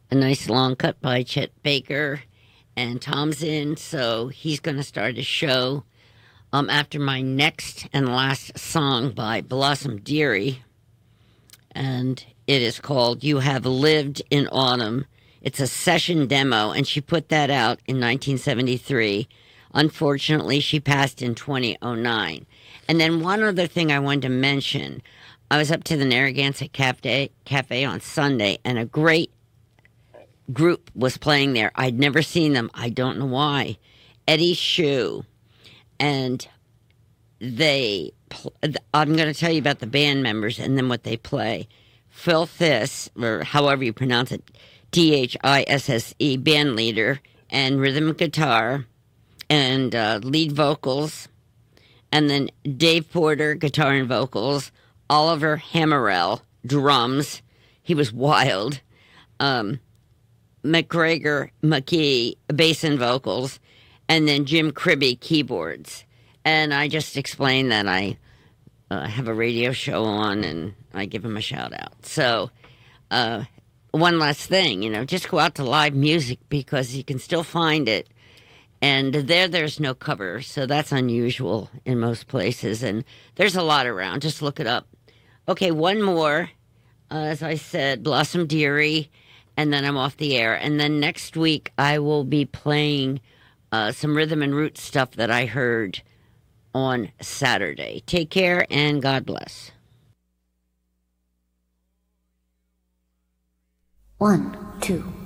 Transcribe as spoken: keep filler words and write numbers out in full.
a nice long cut by Chet Baker, and Tom's in, so he's going to start a show um, after my next and last song by Blossom Dearie, and it is called You Have Lived in Autumn. It's a session demo, and she put that out in nineteen seventy-three. Unfortunately, she passed in two thousand nine. And then one other thing I wanted to mention. I was up to the Narragansett Cafe, Cafe on Sunday, and a great group was playing there. I'd never seen them. I don't know why. Eddie Shue. And they, I'm going to tell you about the band members and then what they play. Phil Thiss, or however you pronounce it, T H I S S E, band leader, and rhythm guitar, and uh, lead vocals. And then Dave Porter, guitar and vocals. Oliver Hammerell, drums. He was wild. Um, McGregor McKee, bass and vocals. And then Jim Kribbe, keyboards. And I just explained that I uh, have a radio show on and I give him a shout out. So, uh, one last thing, you know, just go out to live music because you can still find it. And there, there's no cover, so that's unusual in most places. And there's a lot around. Just look it up. Okay, one more. Uh, as I said, Blossom Dearie, and then I'm off the air. And then next week, I will be playing uh, some rhythm and root stuff that I heard on Saturday. Take care, and God bless. One, two.